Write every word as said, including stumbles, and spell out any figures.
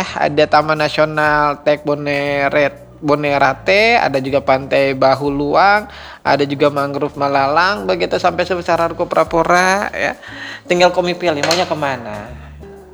Ada Taman Nasional Tek Boneret Bonerate, ada juga Pantai Bahu Luang, ada juga Mangrove Malalang begitu sampai sebesar Argo Prapora ya. Tinggal komi pilih maunya kemana.